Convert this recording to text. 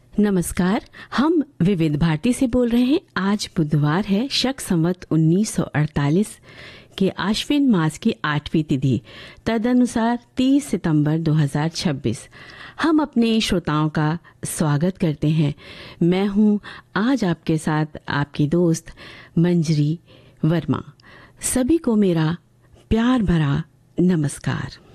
नमस्कार, हम विविध भारती से बोल रहे हैं। आज बुधवार है, शक संवत 1948 के आश्विन मास की 8वीं तिथि, तदनुसार 30 सितंबर 2026। हम अपने श्रोताओं का स्वागत करते हैं। मैं हूं आज आपके साथ आपकी दोस्त मंजरी वर्मा। सभी को मेरा प्यार भरा नमस्कार।